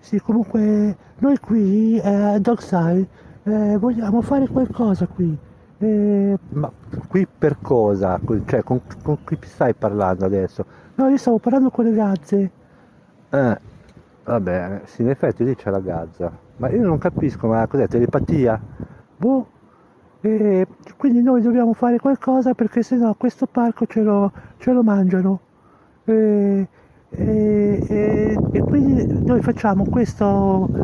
Sì, comunque noi qui a Dockside vogliamo fare qualcosa qui. Ma qui per cosa? Cioè, con chi stai parlando adesso? No, io stavo parlando con le ragazze. Eh, vabbè, sì, in effetti lì c'è la Gazza. Ma io non capisco, ma cos'è, telepatia? Boh, quindi noi dobbiamo fare qualcosa perché sennò questo parco ce lo mangiano. E quindi noi facciamo questo